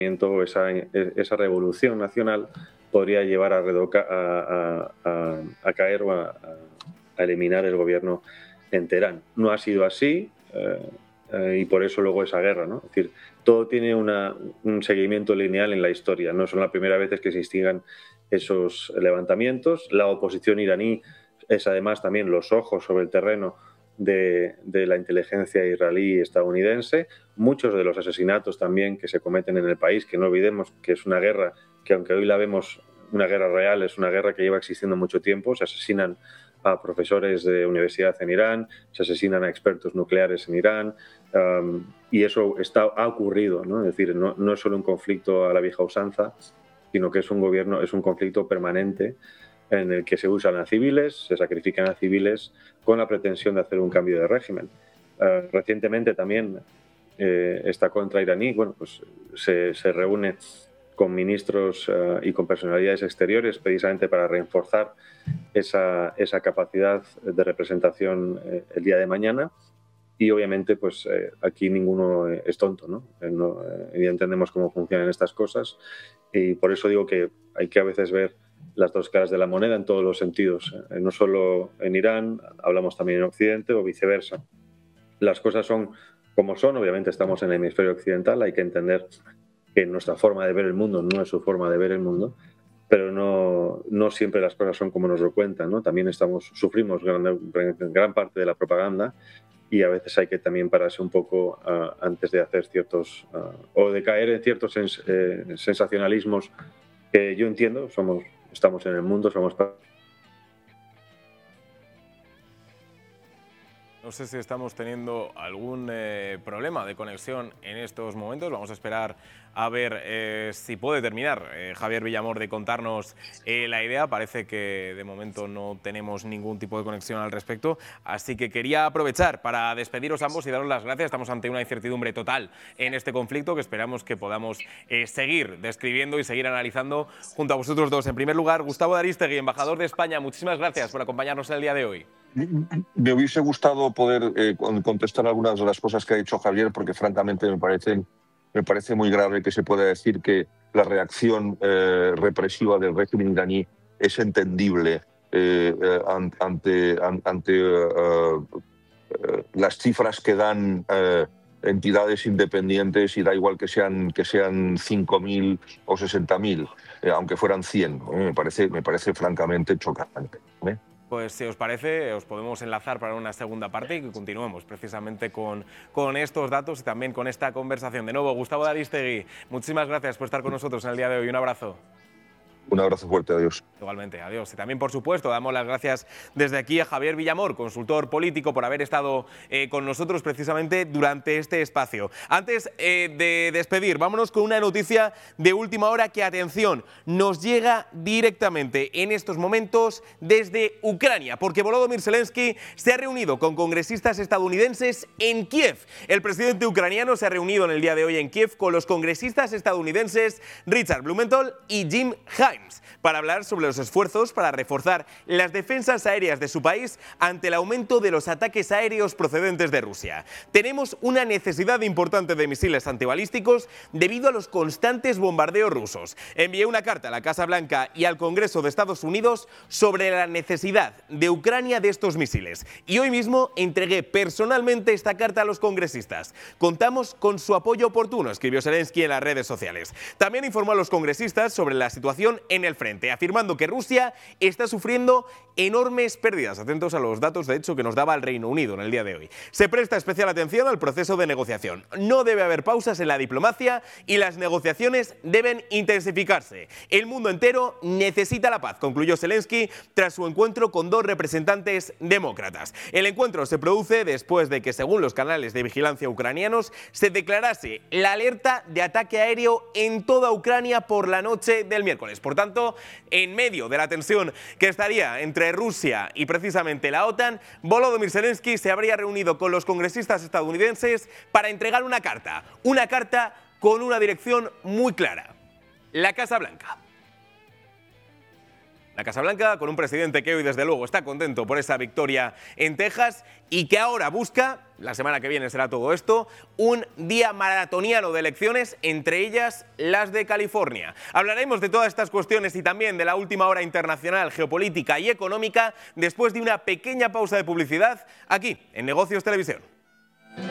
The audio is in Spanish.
esa revolución nacional podría llevar a caer o a eliminar el gobierno en Teherán. No ha sido así y por eso luego esa guerra, ¿no? Es decir, todo tiene un seguimiento lineal en la historia. No son las primeras veces que se instigan esos levantamientos. La oposición iraní es además también los ojos sobre el terreno de la inteligencia israelí y estadounidense. Muchos de los asesinatos también que se cometen en el país, que no olvidemos que es una guerra que, aunque hoy la vemos una guerra real, es una guerra que lleva existiendo mucho tiempo. Se asesinan a profesores de universidad en Irán, se asesinan a expertos nucleares en Irán, y eso ha ocurrido, ¿no? Es decir, no es solo un conflicto a la vieja usanza, sino que es un conflicto permanente en el que se usan a civiles, se sacrifican a civiles con la pretensión de hacer un cambio de régimen. Recientemente también esta contra iraní, bueno, pues se reúne con ministros y con personalidades exteriores precisamente para reforzar esa capacidad de representación el día de mañana. Y obviamente pues aquí ninguno es tonto, ¿no? Ya entendemos cómo funcionan estas cosas y por eso digo que hay que a veces ver las dos caras de la moneda en todos los sentidos. No solo en Irán, hablamos también en Occidente o viceversa. Las cosas son como son, obviamente estamos en el hemisferio occidental, hay que entender que nuestra forma de ver el mundo no es su forma de ver el mundo, pero no siempre las cosas son como nos lo cuentan, ¿no? También sufrimos gran parte de la propaganda y a veces hay que también pararse un poco antes de hacer o de caer en ciertos sensacionalismos que yo entiendo, estamos en el mundo, somos... No sé si estamos teniendo algún problema de conexión en estos momentos. Vamos a esperar a ver si puede terminar Javier Villamor de contarnos la idea. Parece que de momento no tenemos ningún tipo de conexión al respecto. Así que quería aprovechar para despediros ambos y daros las gracias. Estamos ante una incertidumbre total en este conflicto que esperamos que podamos seguir describiendo y seguir analizando junto a vosotros dos. En primer lugar, Gustavo de Arístegui, embajador de España, muchísimas gracias por acompañarnos en el día de hoy. Me hubiese gustado poder contestar algunas de las cosas que ha dicho Javier, porque francamente me parece muy grave que se pueda decir que la reacción represiva del régimen iraní es entendible ante las cifras que dan entidades independientes, y da igual que sean 5.000 o 60.000, aunque fueran 100. Me parece francamente chocante. Pues si os parece, os podemos enlazar para una segunda parte y que continuemos precisamente con estos datos y también con esta conversación. De nuevo, Gustavo de Arístegui, muchísimas gracias por estar con nosotros en el día de hoy. Un abrazo. Un abrazo fuerte, adiós. Igualmente, adiós. Y también, por supuesto, damos las gracias desde aquí a Javier Villamor, consultor político, por haber estado con nosotros precisamente durante este espacio. Antes de despedir, vámonos con una noticia de última hora que, atención, nos llega directamente en estos momentos desde Ucrania, porque Volodymyr Zelensky se ha reunido con congresistas estadounidenses en Kiev. El presidente ucraniano se ha reunido en el día de hoy en Kiev con los congresistas estadounidenses Richard Blumenthal y Jim Himes para hablar sobre los esfuerzos para reforzar las defensas aéreas de su país ante el aumento de los ataques aéreos procedentes de Rusia. Tenemos una necesidad importante de misiles antibalísticos debido a los constantes bombardeos rusos. Envié una carta a la Casa Blanca y al Congreso de Estados Unidos sobre la necesidad de Ucrania de estos misiles. Y hoy mismo entregué personalmente esta carta a los congresistas. Contamos con su apoyo oportuno, escribió Zelensky en las redes sociales. También informó a los congresistas sobre la situación en el frente, afirmando que Rusia está sufriendo enormes pérdidas. Atentos a los datos, de hecho, que nos daba el Reino Unido en el día de hoy. Se presta especial atención al proceso de negociación. No debe haber pausas en la diplomacia y las negociaciones deben intensificarse. El mundo entero necesita la paz, concluyó Zelensky tras su encuentro con dos representantes demócratas. El encuentro se produce después de que, según los canales de vigilancia ucranianos, se declarase la alerta de ataque aéreo en toda Ucrania por la noche del miércoles. Por tanto, en medio de la tensión que estaría entre Rusia y precisamente la OTAN, Volodymyr Zelensky se habría reunido con los congresistas estadounidenses para entregar una carta con una dirección muy clara: la Casa Blanca. la Casa Blanca, con un presidente que hoy desde luego está contento por esa victoria en Texas y que ahora busca, la semana que viene será todo esto, un día maratoniano de elecciones, entre ellas las de California. Hablaremos de todas estas cuestiones y también de la última hora internacional, geopolítica y económica después de una pequeña pausa de publicidad aquí en Negocios Televisión.